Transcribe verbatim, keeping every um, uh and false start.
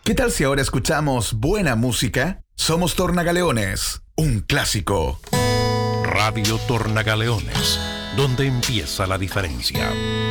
¿Qué tal si ahora escuchamos buena música? Somos Tornagaleones, un clásico. Radio Tornagaleones, donde empieza la diferencia.